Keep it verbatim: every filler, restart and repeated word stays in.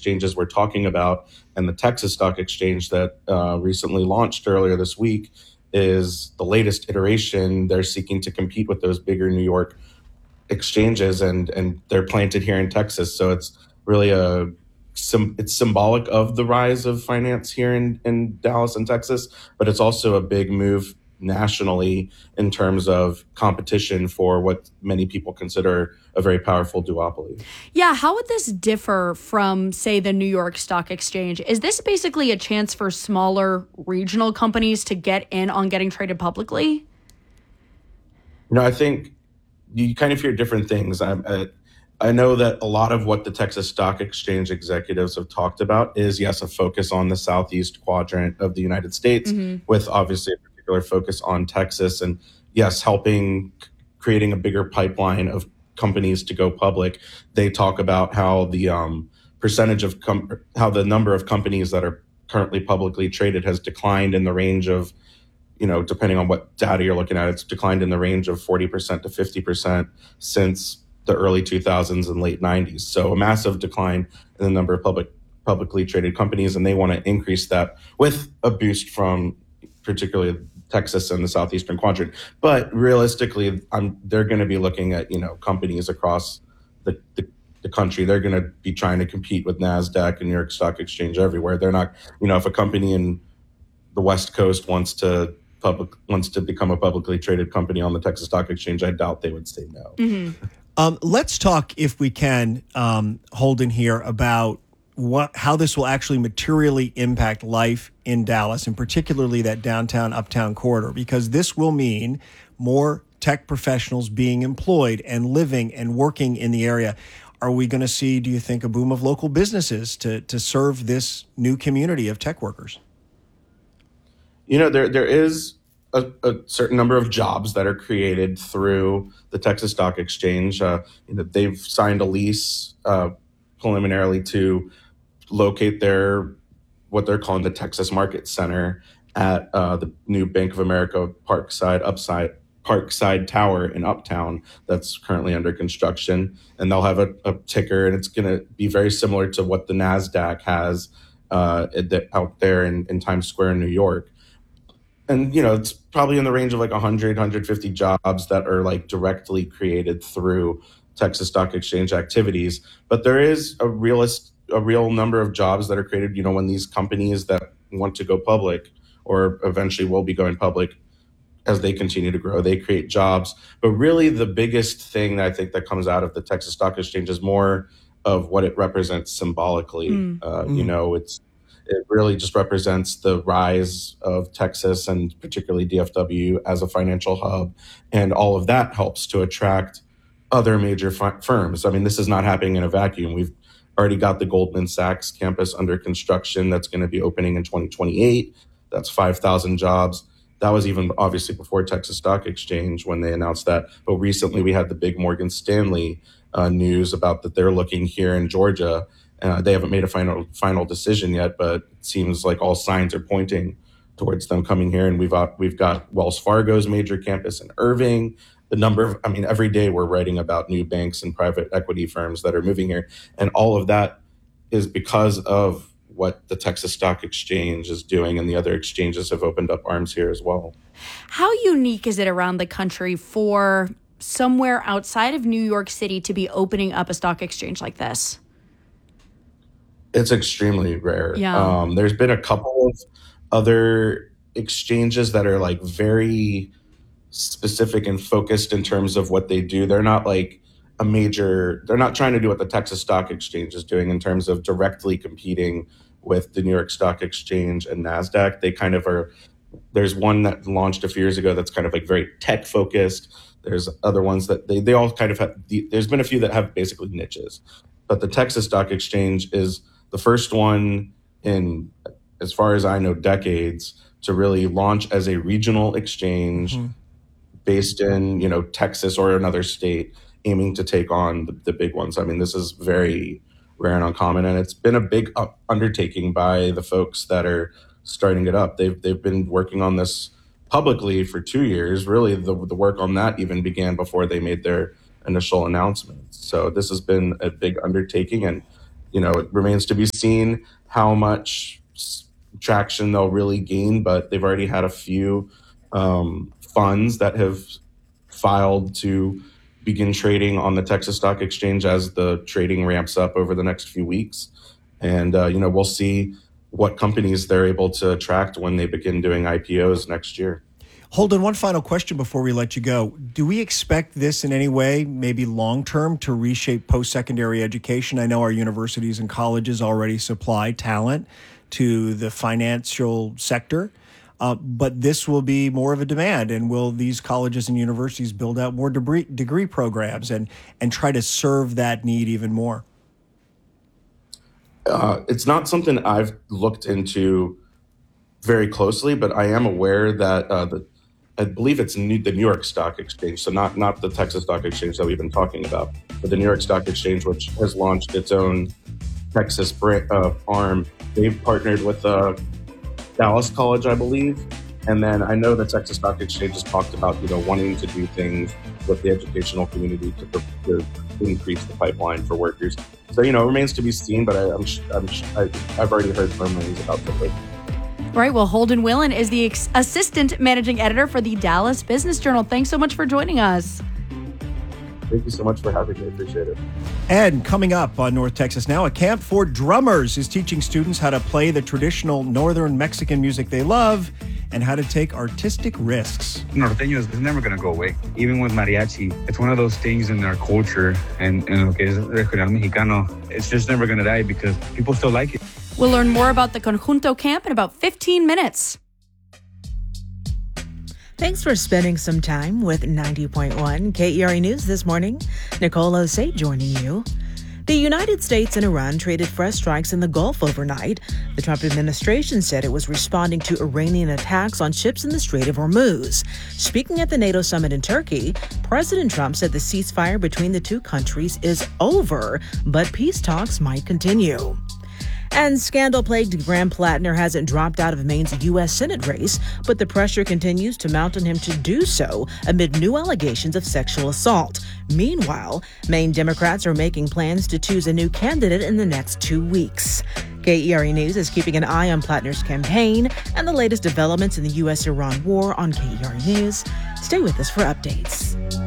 exchanges we're talking about, and the Texas Stock Exchange that uh, recently launched earlier this week is the latest iteration. They're seeking to compete with those bigger New York exchanges, and and they're planted here in Texas. So it's really a sim, it's symbolic of the rise of finance here in, in Dallas and Texas, but it's also a big move nationally in terms of competition for what many people consider a very powerful duopoly. Yeah, how would this differ from, say, the New York Stock Exchange? Is this basically a chance for smaller regional companies to get in on getting traded publicly? You know, I think you kind of hear different things. I, I, I know that a lot of what the Texas Stock Exchange executives have talked about is, yes, a focus on the southeast quadrant of the United States, mm-hmm. with obviously a particular focus on Texas, and yes, helping creating a bigger pipeline of companies to go public. They talk about how the um, percentage of com- how the number of companies that are currently publicly traded has declined in the range of, you know, depending on what data you're looking at, it's declined in the range of forty percent to fifty percent since the early two thousands and late nineties. So a massive decline in the number of public publicly traded companies, and they want to increase that with a boost from particularly Texas and the southeastern quadrant. But realistically, I'm, they're going to be looking at, you know, companies across the, the, the country. They're going to be trying to compete with NASDAQ and New York Stock Exchange everywhere. They're not, you know, if a company in the West Coast wants to public wants to become a publicly traded company on the Texas Stock Exchange, I doubt they would say no. Mm-hmm. Um, let's talk, if we can, um, Holden, here about what how this will actually materially impact life in Dallas, and particularly that downtown uptown corridor, because this will mean more tech professionals being employed and living and working in the area. Are we going to see, do you think, a boom of local businesses to to serve this new community of tech workers? You know, there there is a, a certain number of jobs that are created through the Texas Stock Exchange. Uh, you know, they've signed a lease uh, preliminarily to locate their what they're calling the Texas Market Center at uh, the new Bank of America Parkside Upside Parkside Tower in Uptown that's currently under construction, and they'll have a, a ticker, and it's going to be very similar to what the NASDAQ has uh, out there in, in Times Square in New York. And, you know, it's probably in the range of like one hundred, one hundred fifty jobs that are like directly created through Texas Stock Exchange activities. But there is a realist, a real number of jobs that are created, you know, when these companies that want to go public or eventually will be going public, as they continue to grow, they create jobs. But really the biggest thing that I think that comes out of the Texas Stock Exchange is more of what it represents symbolically. Mm. Uh, mm. You know, it's it really just represents the rise of Texas and particularly D F W as a financial hub. And all of that helps to attract other major fi- firms. I mean, this is not happening in a vacuum. We've already got the Goldman Sachs campus under construction that's going to be opening in twenty twenty-eight. That's five thousand jobs. That was even obviously before Texas Stock Exchange when they announced that. But recently we had the big Morgan Stanley uh, news about that they're looking here in Georgia. Uh, they haven't made a final final decision yet, but it seems like all signs are pointing towards them coming here. And we've got, we've got Wells Fargo's major campus in Irving. The number of, I mean, every day we're writing about new banks and private equity firms that are moving here. And all of that is because of what the Texas Stock Exchange is doing, and the other exchanges have opened up arms here as well. How unique is it around the country for somewhere outside of New York City to be opening up a stock exchange like this? It's extremely rare. Yeah. Um, there's been a couple of other exchanges that are like very specific and focused in terms of what they do. They're not like a major, they're not trying to do what the Texas Stock Exchange is doing in terms of directly competing with the New York Stock Exchange and NASDAQ. They kind of are, there's one that launched a few years ago that's kind of like very tech focused. There's other ones that they, they all kind of have, the, there's been a few that have basically niches. But the Texas Stock Exchange is the first one in, as far as I know, decades to really launch as a regional exchange mm-hmm. based in, you know, Texas or another state, aiming to take on the, the big ones. I mean, this is very rare and uncommon, and it's been a big up undertaking by the folks that are starting it up. They've they've been working on this publicly for two years. Really, the the work on that even began before they made their initial announcements. So this has been a big undertaking, and you know, it remains to be seen how much s- traction they'll really gain, but they've already had a few um, funds that have filed to begin trading on the Texas Stock Exchange as the trading ramps up over the next few weeks. And, uh, you know, we'll see what companies they're able to attract when they begin doing I P Os next year. Holden, one final question before we let you go. Do we expect this in any way, maybe long-term, to reshape post-secondary education? I know our universities and colleges already supply talent to the financial sector, uh, but this will be more of a demand. And will these colleges and universities build out more degree, degree programs and, and try to serve that need even more? Uh, it's not something I've looked into very closely, but I am aware that uh, the I believe it's new, the New York Stock Exchange, so not not the Texas Stock Exchange that we've been talking about, but the New York Stock Exchange, which has launched its own Texas brand, uh, arm. They've partnered with uh, Dallas College, I believe, and then I know the Texas Stock Exchange has talked about you know wanting to do things with the educational community to, to increase the pipeline for workers. So you know, it remains to be seen, but I, I'm, I'm I, I've already heard murmurings about the. Right. Well, Holden Willen is the ex- assistant managing editor for the Dallas Business Journal. Thanks so much for joining us. Thank you so much for having me. I appreciate it. And coming up on North Texas Now, a camp for drummers is teaching students how to play the traditional Northern Mexican music they love and how to take artistic risks. Norteño is never going to go away. Even with mariachi, it's one of those things in our culture and in lo que es regional mexicano. It's just never going to die because people still like it. We'll learn more about the Conjunto Camp in about fifteen minutes. Thanks for spending some time with ninety point one K E R A News this morning. Nicole Osei joining you. The United States and Iran traded fresh strikes in the Gulf overnight. The Trump administration said it was responding to Iranian attacks on ships in the Strait of Hormuz. Speaking at the NATO summit in Turkey, President Trump said the ceasefire between the two countries is over, but peace talks might continue. And scandal-plagued Graham Plattner hasn't dropped out of Maine's U S Senate race, but the pressure continues to mount on him to do so amid new allegations of sexual assault. Meanwhile, Maine Democrats are making plans to choose a new candidate in the next two weeks. K E R A News is keeping an eye on Plattner's campaign and the latest developments in the U S Iran war on K E R A News. Stay with us for updates.